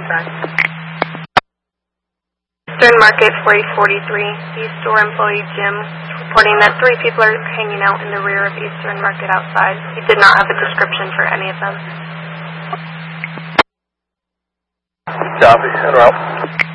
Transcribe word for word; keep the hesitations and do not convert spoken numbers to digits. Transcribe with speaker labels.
Speaker 1: Eastern Market forty forty-three, C-store employee Jim reporting that three people are hanging out in the rear of Eastern Market outside. He did not have a description for any of them.
Speaker 2: Copy, en route.